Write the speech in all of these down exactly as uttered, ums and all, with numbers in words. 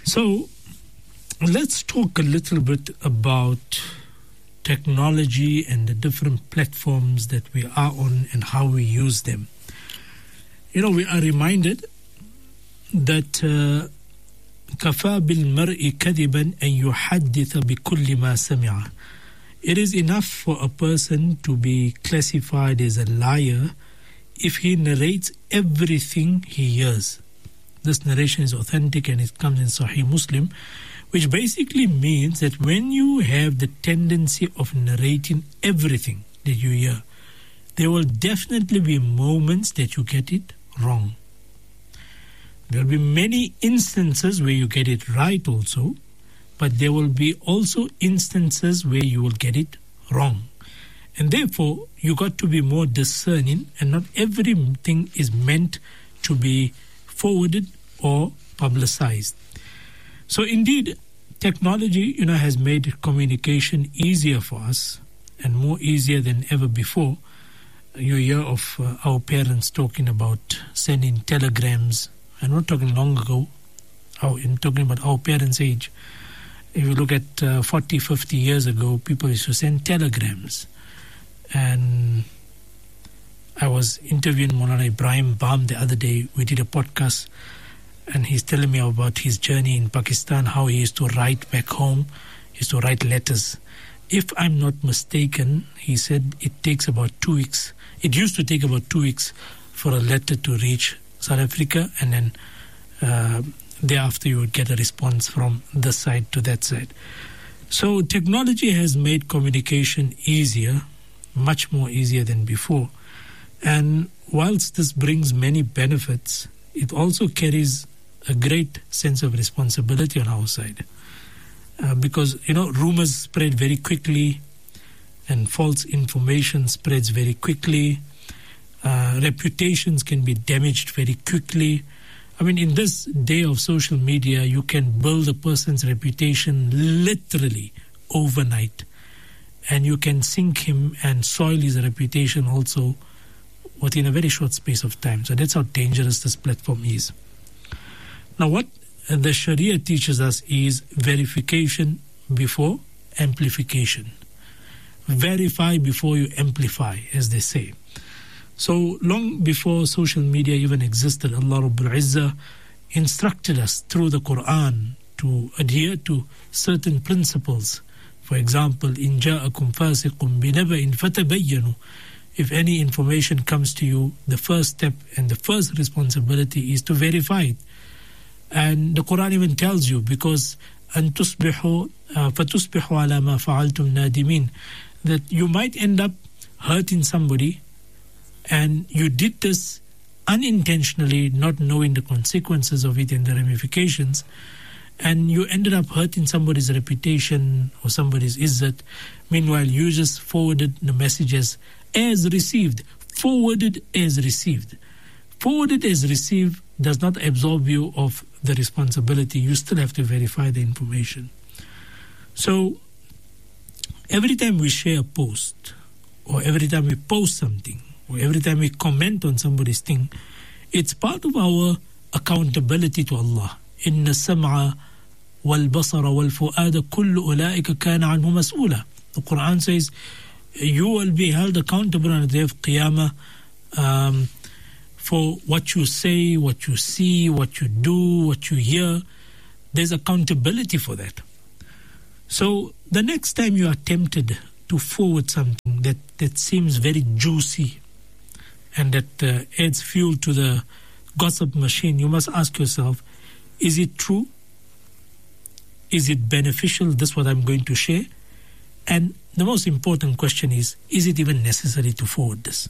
So let's talk a little bit about technology and the different platforms that we are on and how we use them. You know, we are reminded that كفى بالمرء كذبا أن يحدث بكل ما سمع. It is enough for a person to be classified as a liar if he narrates everything he hears. This narration is authentic and it comes in Sahih Muslim, which basically means that when you have the tendency of narrating everything that you hear, there will definitely be moments that you get it wrong. There will be many instances where you get it right also, but there will be also instances where you will get it wrong. And therefore, you got to be more discerning, and not everything is meant to be forwarded or publicized. So indeed, technology, you know, has made communication easier for us and more easier than ever before. You hear of uh, our parents talking about sending telegrams. I'm not talking long ago. I'm talking about our parents' age. If you look at uh, forty, fifty years ago, people used to send telegrams. And I was interviewing Maulana Ibrahim Bam the other day. We did a podcast, and he's telling me about his journey in Pakistan, how he used to write back home. He used to write letters. If I'm not mistaken, he said it takes about two weeks. It used to take about two weeks for a letter to reach South Africa, and then uh, thereafter you would get a response from this side to that side. So technology has made communication easier, much more easier than before. And whilst this brings many benefits, it also carries a great sense of responsibility on our side. Uh, because, you know, rumors spread very quickly and false information spreads very quickly. Uh, reputations can be damaged very quickly. I mean, in this day of social media, you can build a person's reputation literally overnight. And you can sink him and soil his reputation also within a very short space of time. So that's how dangerous this platform is. Now, what the Sharia teaches us is verification before amplification. Verify before you amplify, as they say. So long before social media even existed, Allah Rabbul Izzah instructed us through the Quran to adhere to certain principles. For example, إِن جَاءَكُمْ فَاسِقٌ بِنَبَإٍ فَتَبَيَّنُوا. If any information comes to you, the first step and the first responsibility is to verify it. And the Quran even tells you, because أَن تُصْبِحُوا فَتُصْبِحُوا عَلَى مَا فَعَلْتُمْ نَادِمِينَ, that you might end up hurting somebody, and you did this unintentionally, not knowing the consequences of it and the ramifications, and you ended up hurting somebody's reputation or somebody's izzat. Meanwhile, you just forwarded the messages as received. Forwarded as received. Forwarded as received does not absolve you of the responsibility. You still have to verify the information. So, every time we share a post, or every time we post something, or every time we comment on somebody's thing, it's part of our accountability to Allah. إِنَّ السَّمْعَ وَالْبَصَرَ وَالْفُؤَادَ كُلُّ أُولَٰئِكَ كَانَ عَنْهُ مَسْئُولًا. The Quran says, you will be held accountable on the day of Qiyamah um, for what you say, what you see, what you do, what you hear. There's accountability for that. So the next time you are tempted to forward something that, that seems very juicy and that uh, adds fuel to the gossip machine, you must ask yourself, is it true? Is it beneficial, this what I'm going to share? And the most important question is, is it even necessary to forward this?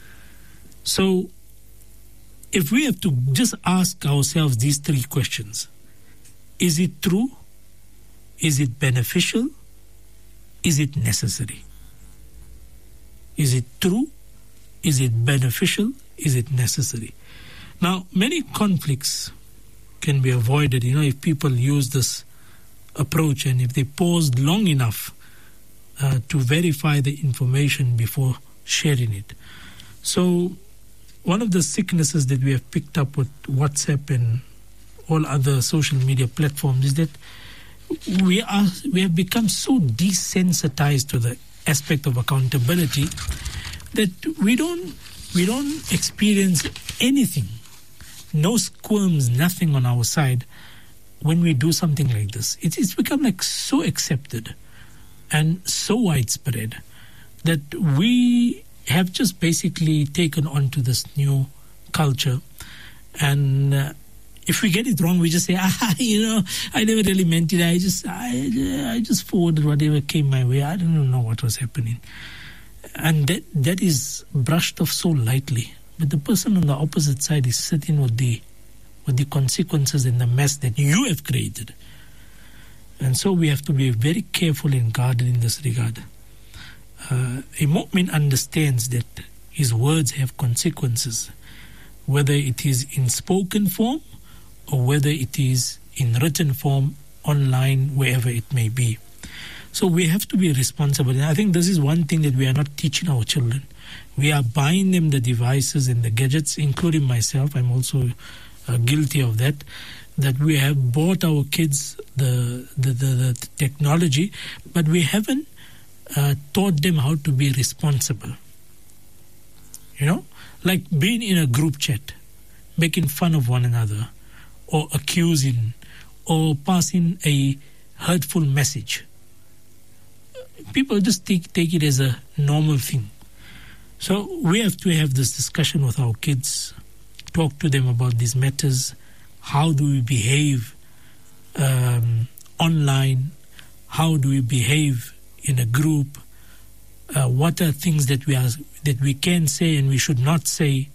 So, if we have to just ask ourselves these three questions, is it true? Is it beneficial? Is it necessary? Is it true? Is it beneficial? Is it necessary? Now, many conflicts can be avoided, you know, if people use this approach and if they pause long enough uh, to verify the information before sharing it. So, one of the sicknesses that we have picked up with WhatsApp and all other social media platforms is that we are we have become so desensitized to the aspect of accountability that we don't we don't experience anything, no squirms, nothing on our side when we do something like this. It, it's become like so accepted and so widespread that we have just basically taken on to this new culture. And uh, if we get it wrong, we just say, ah, you know, I never really meant it. I just, I, I just forwarded whatever came my way. I don't know what was happening. And that that is brushed off so lightly. But the person on the opposite side is sitting with the, with the consequences and the mess that you have created. And so we have to be very careful and guarded in this regard. Uh, a mu'min understands that his words have consequences, whether it is in spoken form or whether it is in written form, online, wherever it may be. So we have to be responsible. And I think this is one thing that we are not teaching our children. We are buying them the devices and the gadgets, including myself. I'm also uh, guilty of that, that we have bought our kids the, the, the, the technology, but we haven't uh, taught them how to be responsible. You know, like being in a group chat, making fun of one another, or accusing, or passing a hurtful message. People just take, take it as a normal thing. So we have to have this discussion with our kids, talk to them about these matters. How do we behave um, online? How do we behave in a group? Uh, what are things that we are that we can say and we should not say?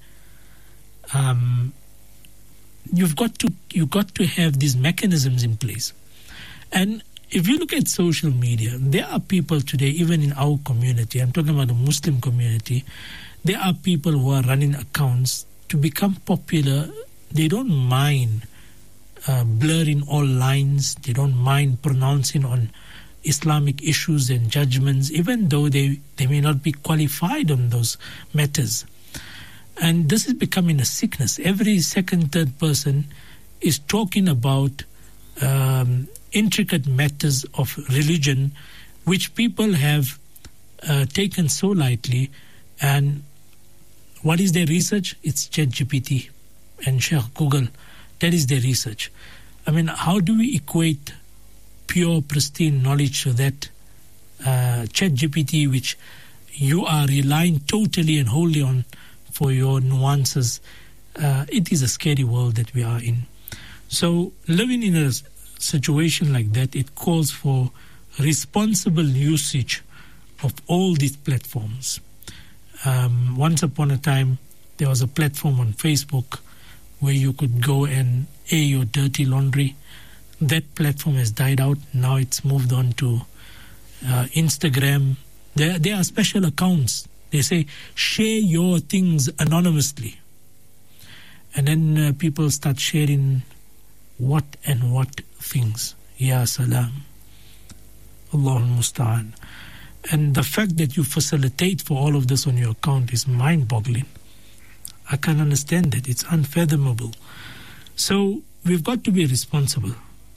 Um, you've got to you've got to have these mechanisms in place. And if you look at social media, there are people today, even in our community, I'm talking about the Muslim community, there are people who are running accounts to become popular. They don't mind uh, blurring all lines. They don't mind pronouncing on Islamic issues and judgments, even though they, they may not be qualified on those matters. And this is becoming a sickness. Every second, third person is talking about um, intricate matters of religion, which people have uh, taken so lightly. And what is their research? It's ChatGPT and Sheikh Google. That is their research. I mean, how do we equate pure, pristine knowledge to that uh, ChatGPT, which you are relying totally and wholly on for your nuances? Uh, it is a scary world that we are in. So living in a situation like that, it calls for responsible usage of all these platforms. Um, once upon a time, there was a platform on Facebook where you could go and air your dirty laundry. That platform has died out. Now it's moved on to uh, Instagram. There, there are special accounts. They say, share your things anonymously. And then uh, people start sharing what and what things. Ya salam. Allahul Musta'an. And the fact that you facilitate for all of this on your account is mind-boggling. I can't understand that. It's unfathomable. So we've got to be responsible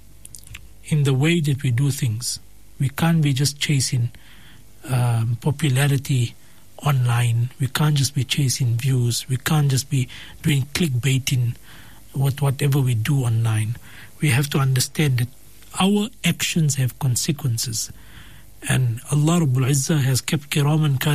in the way that we do things. We can't be just chasing um, popularity online. We can't just be chasing views. We can't just be doing clickbaiting with whatever we do online. We have to understand that our actions have consequences. And Allah Rabbul Izzah has kept kiraman